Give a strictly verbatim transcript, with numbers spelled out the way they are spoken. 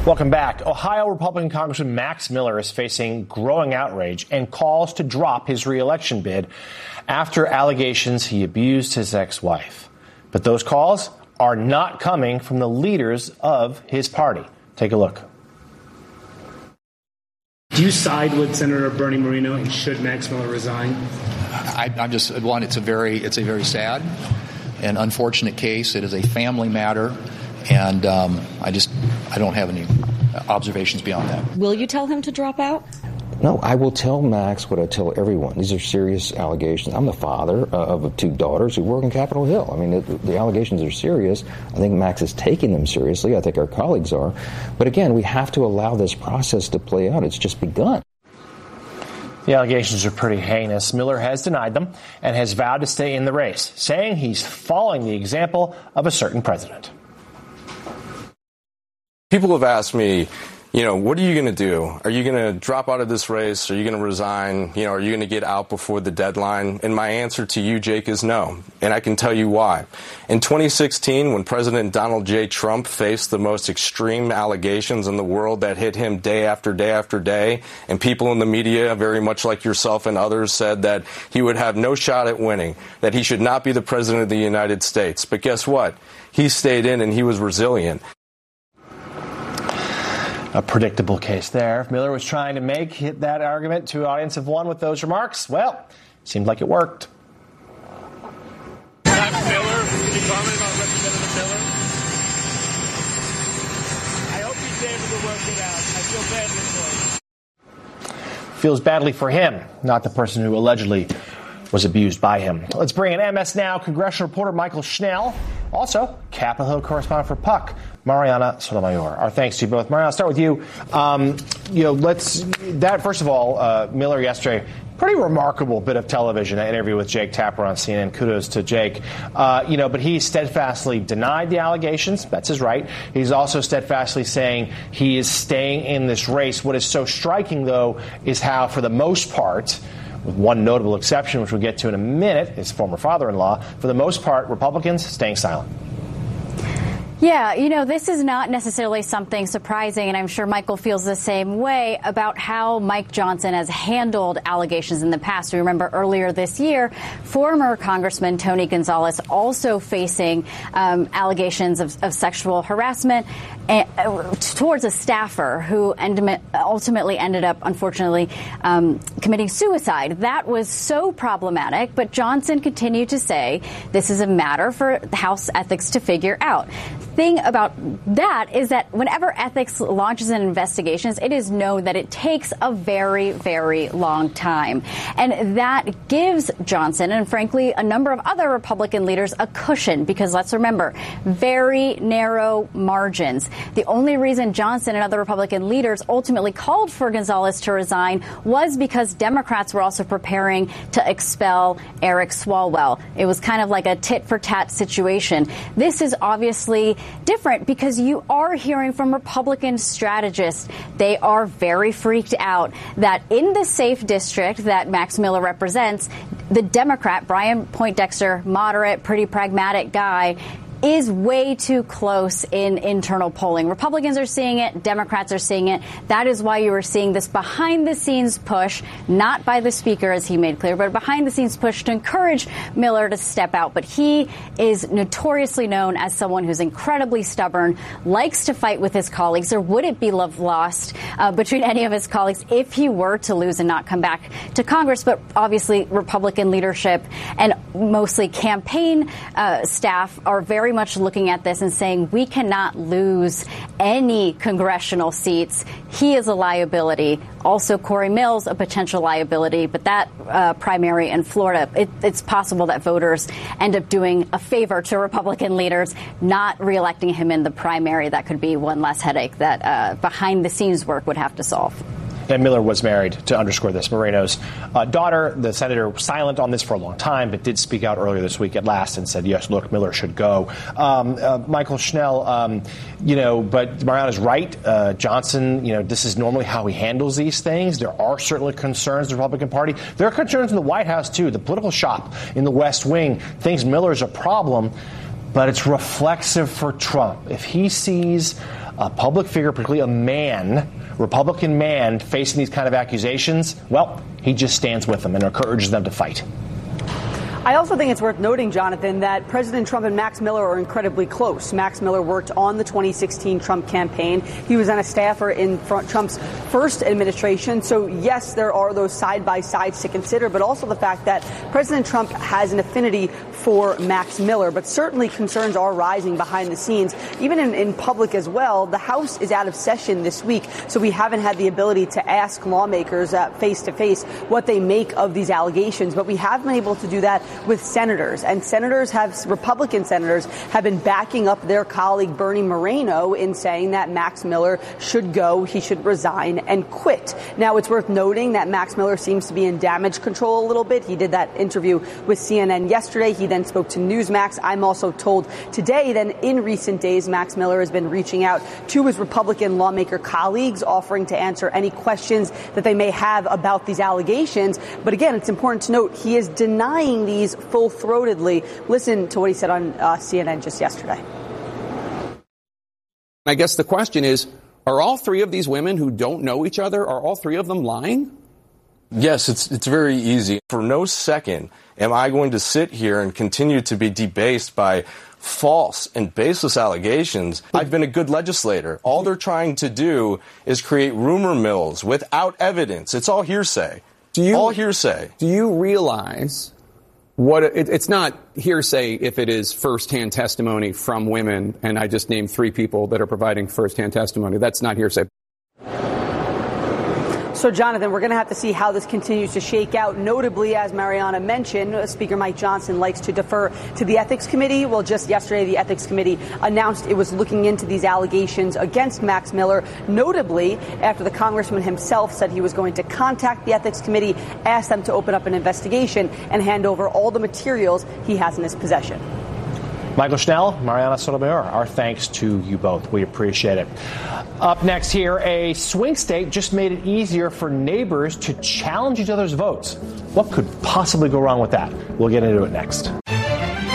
Welcome back. Ohio Republican Congressman Max Miller is facing growing outrage and calls to drop his reelection bid after allegations he abused his ex-wife. But those calls are not coming from the leaders of his party. Take a look. Do you side with Senator Bernie Moreno, and should Max Miller resign? I, I'm just one. It's a very, it's a very sad and unfortunate case. It is a family matter. And um, I just, I don't have any observations beyond that. Will you tell him to drop out? No, I will tell Max what I tell everyone. These are serious allegations. I'm the father uh, of two daughters who work in Capitol Hill. I mean, it, the allegations are serious. I think Max is taking them seriously. I think our colleagues are. But again, we have to allow this process to play out. It's just begun. The allegations are pretty heinous. Miller has denied them and has vowed to stay in the race, saying he's following the example of a certain president. People have asked me, you know, what are you going to do? Are you going to drop out of this race? Are you going to resign? You know, are you going to get out before the deadline? And my answer to you, Jake, is no. And I can tell you why. In twenty sixteen, when President Donald J. Trump faced the most extreme allegations in the world that hit him day after day after day, and people in the media, very much like yourself and others, said that he would have no shot at winning, that he should not be the president of the United States. But guess what? He stayed in and he was resilient. A predictable case there. If Miller was trying to make that argument to an audience of one with those remarks, well, seemed like it worked. Max Miller, can you comment on Representative Miller? I hope he's able to work it out. I feel badly for him. Feels badly for him, not the person who allegedly was abused by him. Let's bring in M S Now congressional reporter Michael Schnell, also Capitol Hill correspondent for Puck, Mariana Sotomayor. Our thanks to you both. Mariana, I'll start with you. Um, you know, let's that first of all, uh, Miller yesterday, pretty remarkable bit of television, an interview with Jake Tapper on C N N. Kudos to Jake. Uh, you know, but he steadfastly denied the allegations. That's his right. He's also steadfastly saying he is staying in this race. What is so striking, though, is how, for the most part, with one notable exception, which we'll get to in a minute, his former father-in-law, for the most part, Republicans staying silent. Yeah, you know, this is not necessarily something surprising, and I'm sure Michael feels the same way about how Mike Johnson has handled allegations in the past. We remember earlier this year, former Congressman Tony Gonzalez also facing um, allegations of, of sexual harassment and, uh, towards a staffer who end, ultimately ended up, unfortunately, um, committing suicide. That was so problematic, but Johnson continued to say this is a matter for House ethics to figure out. Thing about that is that whenever ethics launches an investigation, it is known that it takes a very, very long time. And that gives Johnson and, frankly, a number of other Republican leaders a cushion because, let's remember, very narrow margins. The only reason Johnson and other Republican leaders ultimately called for Gonzalez to resign was because Democrats were also preparing to expel Eric Swalwell. It was kind of like a tit-for-tat situation. This is obviously different because you are hearing from Republican strategists. They are very freaked out that in the safe district that Max Miller represents, the Democrat, Brian Poindexter, moderate, pretty pragmatic guy, is way too close in internal polling. Republicans are seeing it. Democrats are seeing it. That is why you are seeing this behind-the-scenes push, not by the speaker, as he made clear, but a behind-the-scenes push to encourage Miller to step out. But he is notoriously known as someone who's incredibly stubborn, likes to fight with his colleagues. There wouldn't be love lost uh, between any of his colleagues if he were to lose and not come back to Congress. But obviously, Republican leadership and mostly campaign uh, staff are very much looking at this and saying we cannot lose any congressional seats. He is a liability. Also, Corey Mills, a potential liability. But that uh, primary in Florida, it, it's possible that voters end up doing a favor to Republican leaders, not reelecting him in the primary. That could be one less headache that uh, behind-the-scenes work would have to solve. And Miller was married, to underscore this, Moreno's uh, daughter. The senator was silent on this for a long time, but did speak out earlier this week at last and said, yes, look, Miller should go. Um, uh, Michael Schnell, um, you know, but Mariana's right. Uh, Johnson, you know, this is normally how he handles these things. There are certainly concerns in the Republican Party. There are concerns in the White House, too. The political shop in the West Wing thinks Miller is a problem. but it's reflexive for Trump. If he sees a public figure, particularly a man, Republican man, facing these kind of accusations, well, he just stands with them and encourages them to fight. I also think it's worth noting, Jonathan, that President Trump and Max Miller are incredibly close. Max Miller worked on the twenty sixteen Trump campaign. He was on a staffer in Trump's first administration. So, yes, there are those side-by-sides to consider, but also the fact that President Trump has an affinity for Max Miller. But certainly concerns are rising behind the scenes, even in, in public as well. The House is out of session this week, so we haven't had the ability to ask lawmakers uh, face-to-face what they make of these allegations. But we have been able to do that with senators, and senators have Republican senators have been backing up their colleague Bernie Moreno in saying that Max Miller should go, he should resign and quit. Now, it's worth noting that Max Miller seems to be in damage control a little bit. He did that interview with C N N yesterday. He then spoke to Newsmax. I'm also told today that in recent days, Max Miller has been reaching out to his Republican lawmaker colleagues, offering to answer any questions that they may have about these allegations. But again, it's important to note he is denying these full-throatedly. Listen to what he said on uh, C N N just yesterday. I guess the question is, are all three of these women who don't know each other, are all three of them lying? Yes, it's it's very easy. For no second am I going to sit here and continue to be debased by false and baseless allegations. I've been a good legislator. All they're trying to do is create rumor mills without evidence. It's all hearsay. Do you, all hearsay. Do you realize what it, it's not hearsay if it is firsthand testimony from women, and I just named three people that are providing firsthand testimony. That's not hearsay. So, Jonathan, we're going to have to see how this continues to shake out. Notably, as Mariana mentioned, Speaker Mike Johnson likes to defer to the Ethics Committee. Well, just yesterday, the Ethics Committee announced it was looking into these allegations against Max Miller, notably after the congressman himself said he was going to contact the Ethics Committee, ask them to open up an investigation and hand over all the materials he has in his possession. Michael Schnell, Mariana Sotomayor, our thanks to you both. We appreciate it. Up next here, a swing state just made it easier for neighbors to challenge each other's votes. What could possibly go wrong with that? We'll get into it next.